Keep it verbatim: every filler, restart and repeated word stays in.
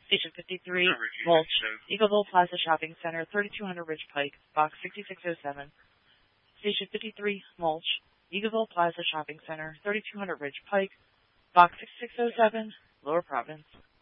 Station fifty-three, Mulch, Eagleville Plaza Shopping Center, thirty-two hundred Ridge Pike, Box sixty-six oh seven. Station fifty-three, Mulch, Eagleville Plaza Shopping Center, thirty-two hundred Ridge Pike, Box sixty-six oh seven, Lower Providence.